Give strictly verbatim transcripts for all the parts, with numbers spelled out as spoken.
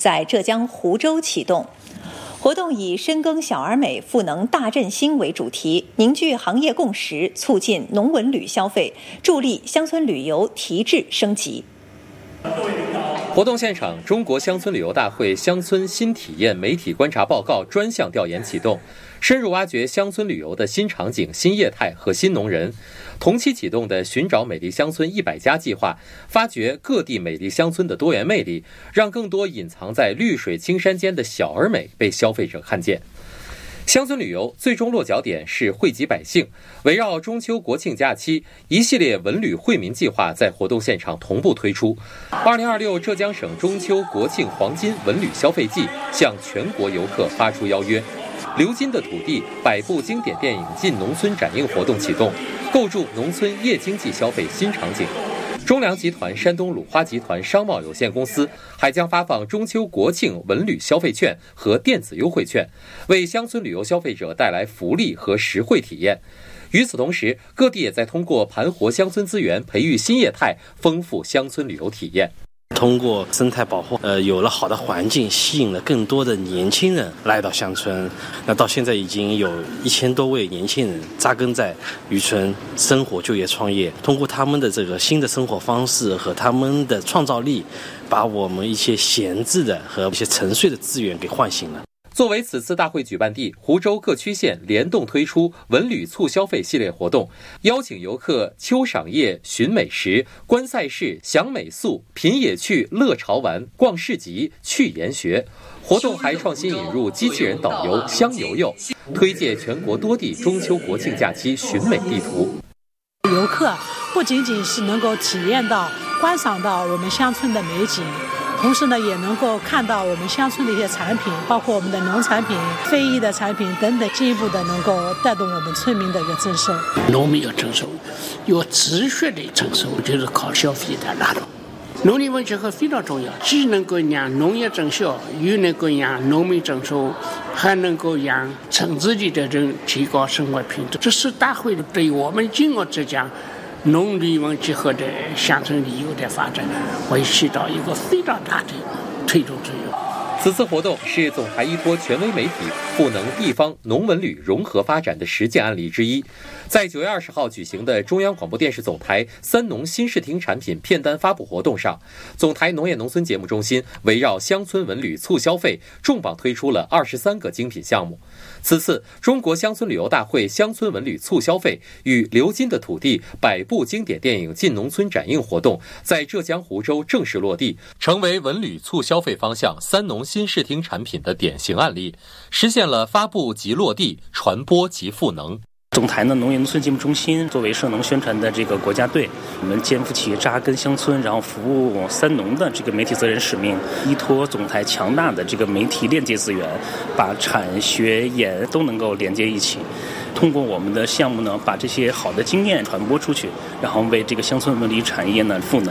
在浙江湖州启动。活动以深耕小而美、赋能大振兴为主题，凝聚行业共识，促进农文旅消费，助力乡村旅游提质升级。 活动现场，中国乡村旅游大会乡村新体验媒体观察报告专项调研启动，深入挖掘乡村旅游的新场景、新业态和新农人。同期启动的寻找美丽乡村一百家计划，发掘各地美丽乡村的多元魅力，让更多隐藏在绿水青山间的小而美被消费者看见。乡村旅游最终落脚点是惠及百姓，围绕中秋国庆假期，一系列文旅惠民计划在活动现场同步推出。二零二六浙江省中秋国庆黄金文旅消费季向全国游客发出邀约。流金的土地百部经典电影进农村展映活动启动，构筑农村夜经济消费新场景。中粮集团山东鲁花集团商贸有限公司还将发放中秋国庆文旅消费券和电子优惠券，为乡村旅游消费者带来福利和实惠体验。与此同时，各地也在通过盘活乡村资源，培育新业态，丰富乡村旅游体验。 通过生态保护，呃，有了好的环境，吸引了更多的年轻人来到乡村。那到现在已经有一千多位年轻人扎根在渔村，生活、就业、创业。通过他们的这个新的生活方式和他们的创造力，把我们一些闲置的和一些沉睡的资源给唤醒了。 作为此次大会举办地，湖州各区县联动推出文旅促消费系列活动，邀请游客秋赏叶、寻美食、观赛事、享美宿、品野趣、乐潮玩、逛市集、去研学。活动还创新引入机器人导游香游游，推介全国多地中秋国庆假期寻美地图。 游客不仅仅是能够体验到、观赏到我们乡村的美景，同时呢，也能够看到我们乡村的一些产品，包括我们的农产品、非遗的产品等等，进一步的能够带动我们村民的一个增收。 农民要增收，要持续的增收，就是靠消费的拉动。农林文结合非常重要，既能够让农业增效，又能够让农民增收，还能够让村子里的人提高生活品质。这是大会对我们今后浙江农林文结合的乡村旅游的发展会起到一个非常大的推动作用。 此次活动是总台依托权威媒体赋能地方农文旅融合发展的实践案例之一。在九月二十号举行的中央广播电视总台三农新视听产品片单发布活动上，总台农业农村节目中心围绕乡村文旅促消费，重磅推出了二十三个精品项目。此次中国乡村旅游大会乡村文旅促消费与流金的土地百部经典电影进农村展映活动在浙江湖州正式落地，成为文旅促消费方向三农新视听产品的典型案例，实现了发布即落地、传播即赋能。 总台呢农业农村节目中心作为涉农宣传的这个国家队，我们肩负起扎根乡村，然后服务三农的这个媒体责任使命，依托总台强大的这个媒体链接资源，把产学研都能够连接一起。通过我们的项目呢，把这些好的经验传播出去，然后为这个乡村文旅产业呢赋能。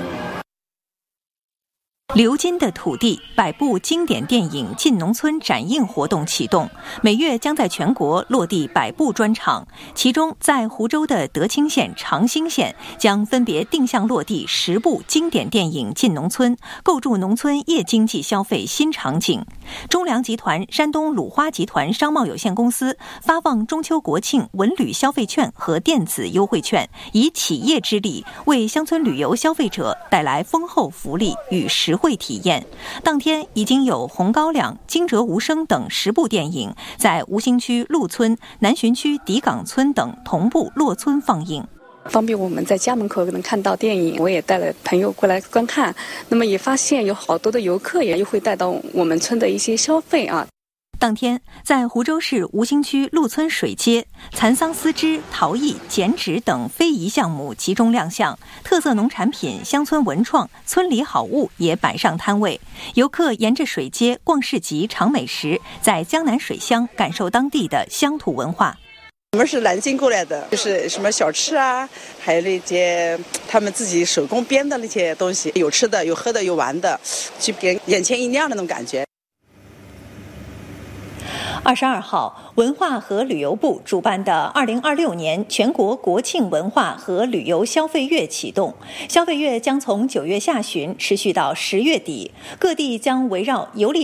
流金的土地百部经典电影进农村展映活动启动，每月将在全国落地百部专场，其中在湖州的德清县、长兴县将分别定向落地十部经典电影进农村，构筑农村夜经济消费新场景。中粮集团山东鲁花集团商贸有限公司发放中秋国庆文旅消费券和电子优惠券，以企业之力为乡村旅游消费者带来丰厚福利与实惠体验。当天已经有《红高粱》《惊蛰无声》等十部电影在吴兴区陆村、南浔区底岗村等同步落村放映， 方便我们在家门口能看到电影。我也带了朋友过来观看，那么也发现有好多的游客也会带到我们村的一些消费啊。 当天，在湖州市吴兴区陆村水街，蚕桑丝织、陶艺、剪纸等非遗项目集中亮相，特色农产品、乡村文创、村里好物也摆上摊位。游客沿着水街逛市集、尝美食，在江南水乡感受当地的乡土文化。 我们是南京过来的，就是什么小吃啊，还有那些他们自己手工编的那些东西，有吃的，有喝的，有玩的，就给眼前一亮的那种感觉。 二十二号，文化和旅游部主办的二零二六年全国国庆文化和旅游消费月启动。消费月将从九月下旬持续到十月底，各地将围绕游历